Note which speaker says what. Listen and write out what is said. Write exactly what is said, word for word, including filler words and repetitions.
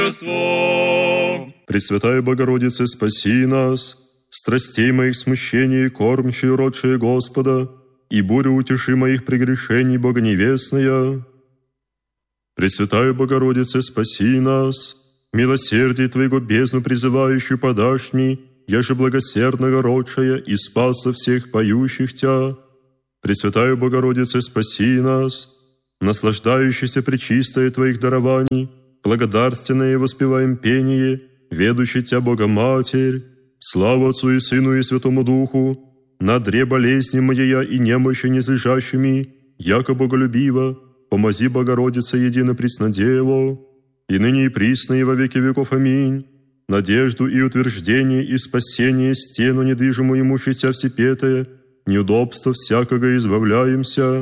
Speaker 1: Пресвятая Богородице, спаси нас, страстей моих смущений, кормчие, родшие Господа, и бурю утеши моих прегрешений, богоневестная. Пресвятая Богородице, спаси нас, милосердие Твоего бездну призывающую подашь мне, яже благосердного родшая и спаса всех поющих Тя. Пресвятая Богородице, спаси нас, наслаждающийся пречистое Твоих дарований, благодарственное воспеваем пение, ведущий Тя Богоматерь, славу Отцу и Сыну и Святому Духу, на дре болезни моя и немощи незлежащими, яко боголюбиво, помози Богородице едино преснодево, и ныне и присно и во веки веков. Аминь. Надежду и утверждение и спасение стену недвижимую имущеся всепетая, неудобства всякого избавляемся.